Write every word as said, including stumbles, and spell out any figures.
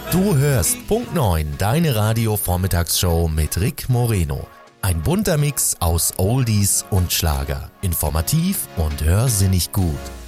Du hörst Punkt neun, deine Radio-Vormittagsshow mit Rick Moreno. Ein bunter Mix aus Oldies und Schlager. Informativ und hörsinnig gut.